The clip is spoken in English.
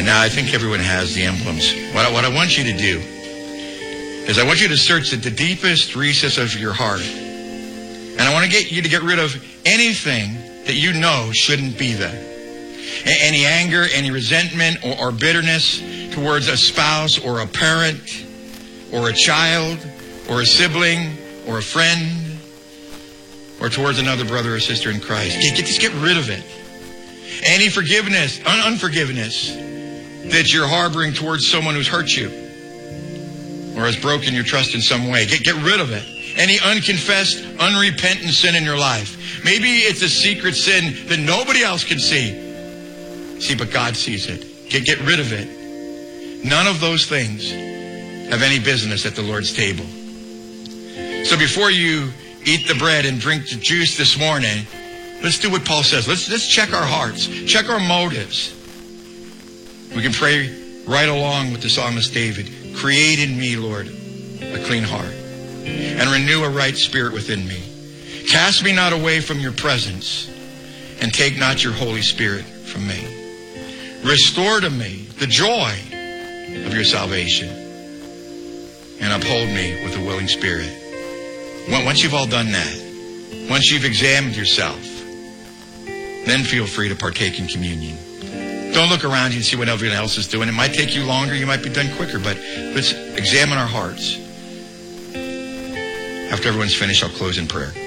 And now I think everyone has the emblems. What I want you to do is I want you to search the deepest recess of your heart. And I want to get you to get rid of anything that you know shouldn't be there. Any anger, any resentment or bitterness towards a spouse or a parent or a child or a sibling or a friend or towards another brother or sister in Christ. Just get rid of it. Any forgiveness, unforgiveness that you're harboring towards someone who's hurt you or has broken your trust in some way. Get rid of it. Any unconfessed, unrepentant sin in your life. Maybe it's a secret sin that nobody else can see. See, but God sees it. Get rid of it. None of those things have any business at the Lord's table. So before you eat the bread and drink the juice this morning, let's do what Paul says. Let's check our hearts. Check our motives. We can pray right along with the psalmist David. Create in me, Lord, a clean heart, and renew a right spirit within me. Cast me not away from your presence, and take not your Holy Spirit from me. Restore to me the joy of your salvation, and uphold me with a willing spirit. Once you've all done that, once you've examined yourself, then feel free to partake in communion. Don't look around you and see what everyone else is doing. It might take you longer. You might be done quicker, but let's examine our hearts. After everyone's finished, I'll close in prayer.